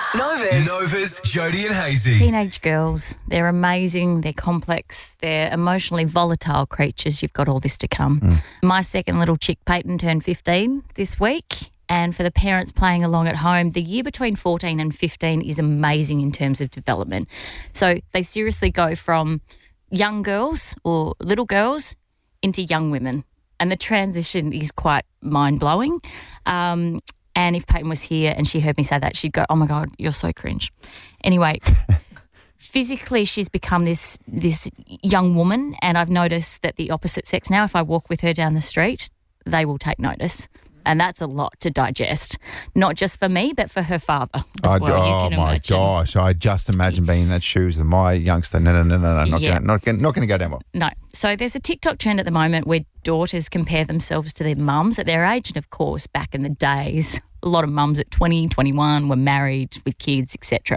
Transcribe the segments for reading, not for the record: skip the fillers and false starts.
Nova's Jody and Hazy. Teenage girls, they're amazing, they're complex, they're emotionally volatile creatures. You've got all this to come. My second little chick, Peyton, turned 15 this week. And for the parents playing along at home, the year between 14 and 15 is amazing in terms of development. So they seriously go from young girls or little girls into young women. And the transition is quite mind-blowing. And if Peyton was here and she heard me say that, she'd go, oh, my God, you're so cringe. Anyway, physically she's become this young woman, and I've noticed that the opposite sex now, if I walk with her down the street, they will take notice. And that's a lot to digest, not just for me, but for her father as well. You can imagine. Gosh, I just imagine being in that shoes of my youngster. No, not going to go down well. No. So there's a TikTok trend at the moment where daughters compare themselves to their mums at their age. And, of course, back in the days, a lot of mums at 20, 21 were married with kids, etc.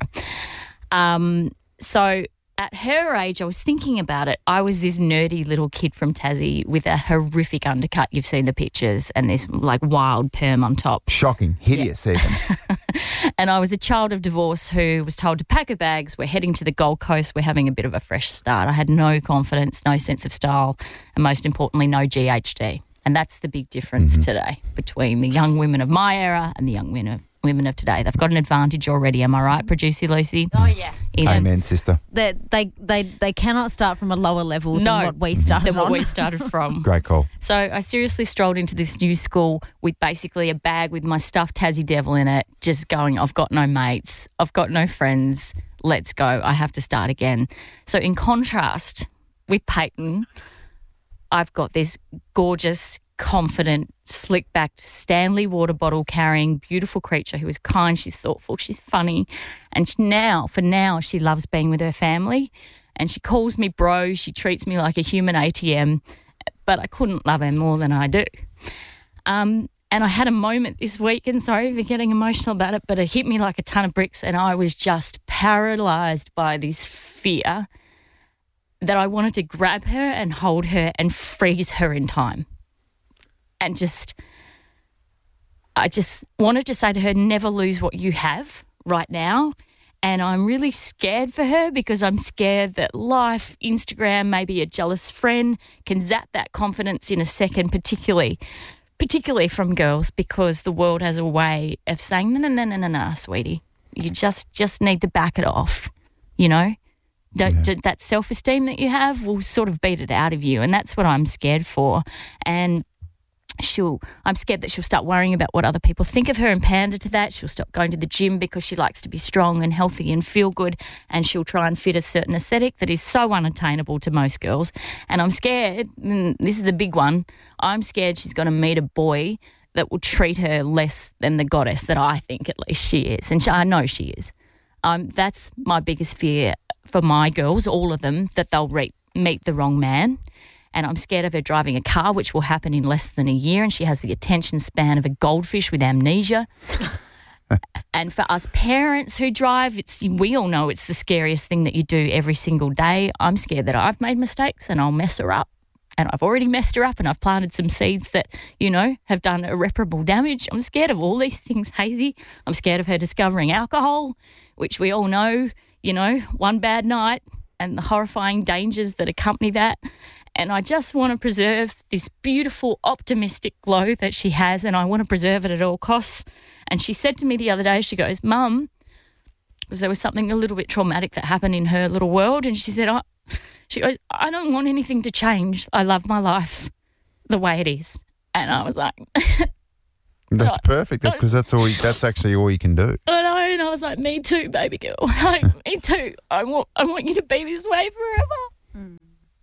So at her age, I was thinking about it. I was this nerdy little kid from Tassie with a horrific undercut. You've seen the pictures, and this like wild perm on top. Shocking, hideous even. And I was a child of divorce who was told to pack her bags. We're heading to the Gold Coast. We're having a bit of a fresh start. I had no confidence, no sense of style, and most importantly, no GHD. And that's the big difference today between the young women of my era and the young women of today. They've got an advantage already. Am I right, producer Lucy? Oh, yeah. Amen, sister. They cannot start from a lower level than what we started what we started from. Great call. So I seriously strolled into this new school with basically a bag with my stuffed Tassie Devil in it, just going, I've got no mates, I've got no friends, let's go, I have to start again. So in contrast with Peyton, I've got this gorgeous, confident, slick-backed Stanley water bottle carrying beautiful creature who is kind, she's thoughtful, she's funny, and for now, she loves being with her family, and she calls me bro, she treats me like a human ATM, but I couldn't love her more than I do. And I had a moment this week, and sorry for getting emotional about it, but it hit me like a ton of bricks, and I was just paralysed by this fear that I wanted to grab her and hold her and freeze her in time. And I just wanted to say to her, never lose what you have right now. And I'm really scared for her because I'm scared that life, Instagram, maybe a jealous friend can zap that confidence in a second, particularly from girls, because the world has a way of saying, no, sweetie, you just need to back it off, you know? That self-esteem that you have will sort of beat it out of you, and that's what I'm scared for. And I'm scared that she'll start worrying about what other people think of her and pander to that. She'll stop going to the gym because she likes to be strong and healthy and feel good, and she'll try and fit a certain aesthetic that is so unattainable to most girls. And I'm scared, and this is the big one, I'm scared she's going to meet a boy that will treat her less than the goddess that I think at least she is, and I know she is. That's my biggest fear for my girls, all of them, that they'll meet the wrong man. And I'm scared of her driving a car, which will happen in less than a year, and she has the attention span of a goldfish with amnesia. And for us parents who drive, we all know it's the scariest thing that you do every single day. I'm scared that I've made mistakes and I'll mess her up. And I've already messed her up, and I've planted some seeds that, have done irreparable damage. I'm scared of all these things, Hazy. I'm scared of her discovering alcohol, which we all know, one bad night and the horrifying dangers that accompany that. And I just want to preserve this beautiful, optimistic glow that she has, and I want to preserve it at all costs. And she said to me the other day, she goes, Mum, because there was something a little bit traumatic that happened in her little world, and she said, she goes, I don't want anything to change. I love my life the way it is. And I was like... That's perfect, because that's actually all you can do. I know, and I was like, me too, baby girl. Like, me too. I want you to be this way forever.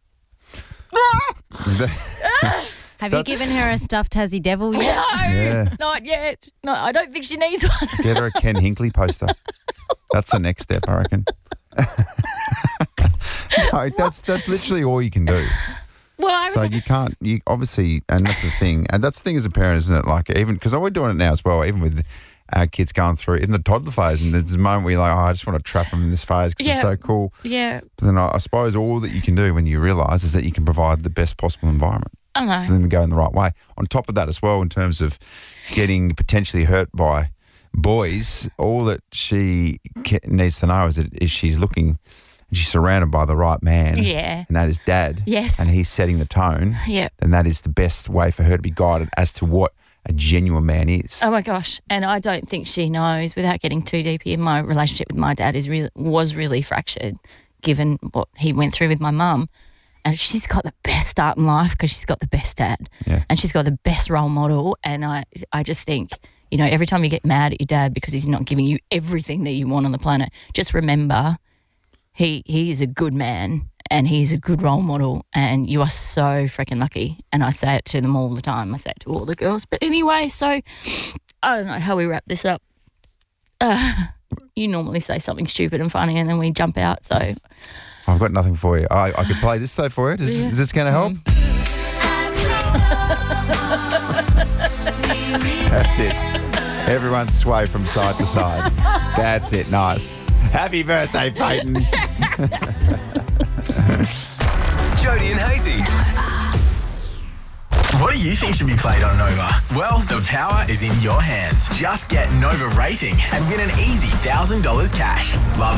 Have you given her a stuffed Tassie Devil yet? No, not yet. No, I don't think she needs one. Get her a Ken Hinckley poster. That's the next step, I reckon. No, that's literally all you can do. Well, you obviously, and that's the thing. And that's the thing as a parent, isn't it? Like, even, because we're doing it now as well, even with our kids going through, even the toddler phase, and there's a moment where you're like, I just want to trap them in this phase because it's so cool. Yeah. But then I suppose all that you can do when you realise is that you can provide the best possible environment. I know. For them to go in the right way. On top of that as well, in terms of getting potentially hurt by boys, all that she needs to know is that if she's looking, she's surrounded by the right man. Yeah. And that is Dad. Yes. And he's setting the tone. Yep. And that is the best way for her to be guided as to what a genuine man is. Oh my gosh. And I don't think she knows, without getting too deep here, my relationship with my dad was really fractured given what he went through with my mum. And she's got the best start in life because she's got the best dad. Yeah. And she's got the best role model. And I just think, you know, every time you get mad at your dad because he's not giving you everything that you want on the planet, just remember he is a good man and he's a good role model and you are so freaking lucky. And I say it to them all the time. I say it to all the girls. But anyway, so I don't know how we wrap this up. You normally say something stupid and funny and then we jump out, so... I've got nothing for you. I could play this though for you. Is this going to help? That's it. Everyone sway from side to side. That's it. Nice. Happy birthday, Peyton. Jody and Hazy. What do you think should be played on Nova? Well, the power is in your hands. Just get Nova rating and win an easy $1,000 cash. Love